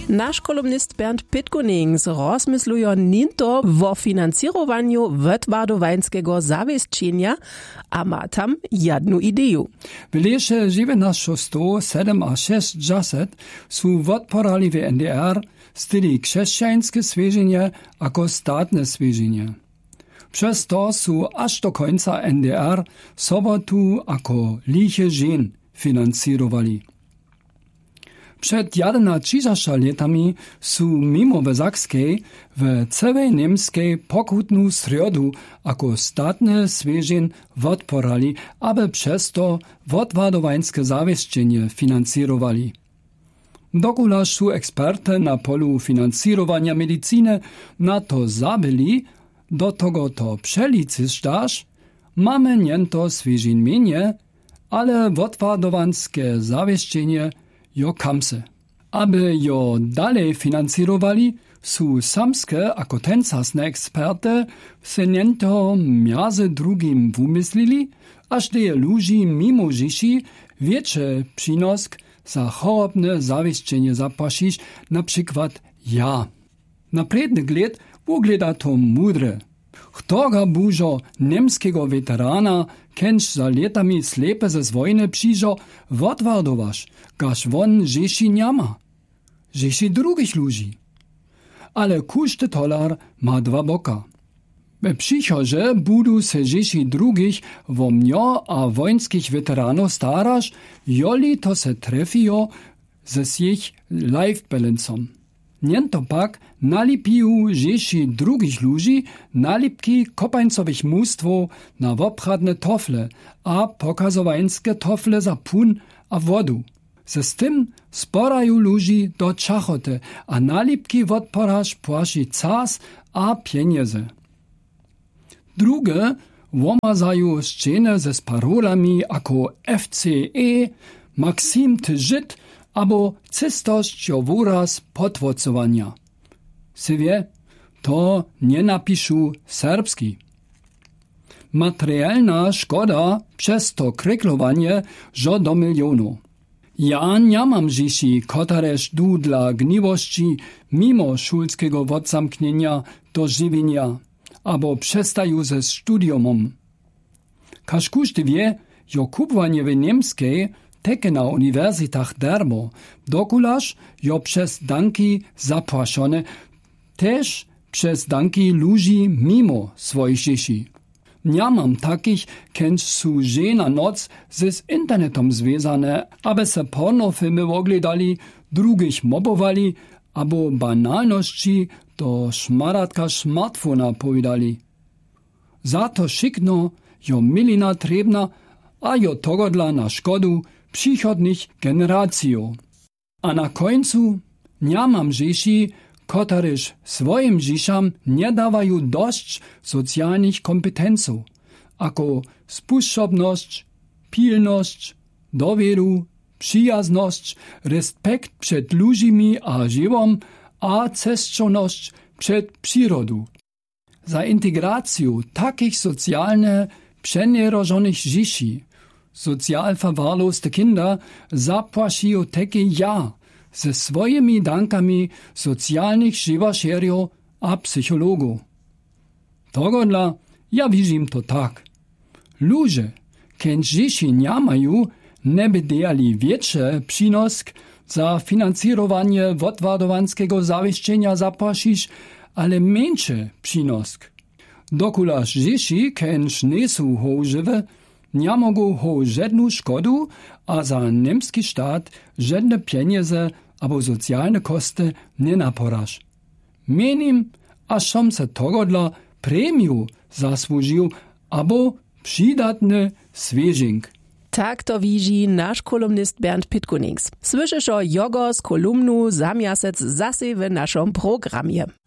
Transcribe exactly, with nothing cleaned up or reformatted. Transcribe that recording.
Nasz kolumnist Bernd Pitkonings rozmyslujo ninto wo financirowaniu wetwardowańskiego zawieszczenia, a ma tam jedną ideju. W lesie dziewiętnaście sto siedem a sześćdziesiąt su wodporali w N D R stili chrześcijańskie swieżenie jako statne swieżenie. Przez to su aż do końca N D R sobotu jako liche żen financirowali. Przed jedenastoma latami su mimo w Zakskiej w całej niemskiej pokutną środu jako statne swieżeń wodporali, aby przez to wodwardowańskie zawieszczenie financirowali. Dokulaż su eksperty na polu finansirowania medycyny na to zabyli, do tego to przeliczysz, mamy niento swieżeń mniej, ale wodwardowańskie zawieszczenie jo kamse. Aby jo dalej financirowali, su samskie ako tencasne eksperte se niento między drugim wymyslili, aż deje ludzi mimo Rzeszy większy przynosk za chorobne zawieszczenie zapłacić, na przykład ja. Na prednych lat wygląda to mudre. Ktoga bużo niemskiego weterana, kenż za latami slepe ze wojny przyjrzał, wodwardowasz, gaż won Rzeszy nie ma. Rzeszy drugich ludzi. Ale każdy tolar ma dwa boka. W przychodze budu se Rzeszy drugich wo mnio a wońskich weteranów starasz, joli to se trefijo ze sich life balancom. Niento pak nalipiju Rzeszy drugich ludzi nalipki kopańcowych mustwo na wopradne tofle a pokazowańskie tofle za pun a wodu. Ze z tym sporaju ludzi do czachoty, a nalipki wodporaż płaci czas a pieniądze. Drugie łomazaju sceny ze parolami jako F C E, Maxim ty Żyd, abo cystość o wyraz potwocowania. Sywie, to nie napišu serbski. Materialna szkoda przez to kryklowanie żo do milionu. Ja nie mam Rzeszy, kotareż du dla gniwości mimo szulskiego wodzamknienia do żywienia, abo przestaju ze studiumom. Każ każdy wie, jo kupowanie w niemskiej teke na uniwersytach darmo, dokulaż jo przez danki zapłaszone, też przez danki ludzi mimo swoich Rzeszy. Nie mam takich, kenż su na noc z internetom związane, aby se pornofilmy oglądali, drugich mobowali, abo banalności do szmaratka smartfona powiedali. Za to szykno jo milina trebna, a jo togodla na szkodu przychodnych generacjo. A na końcu nie mam Rzeszy, kotaryż swoim Rzeszam nie dawają dość socjalnych kompetenców, jako sposobność, pilność, dowieru, przyjazność, respekt przed ludźmi a żywom, a ceszczoność przed przyrodą. Za integrację takich socjalnie przenierożonych Rzeszy, socjal verwahrloste Kinder zapłaciją takie ja ze swoimi dankami socjalnych żywaszerów a psychologów. Togodla ja widzim to tak. Ludzie, kenż Rzeszy nie mają, nie by dejali większy przynosk za finansirowanie wodwardowańskiego zawieszczenia zapłacić, ale mniejszy przynosk. Dokulaż Rzeszy, kenż nie są hołżywe, nie mogą ho żadną szkodu, a za niemski sztat żadne pieniądze abo socjalne koszty nie naporaż. Menim, a som se togodla premiu zasłużył, abo przydatny swieżing. Tak to widzi nasz kolumnist Bernd Pitkonings. Słyszysz o jogo z kolumnu zamiasec zase w naszym programie.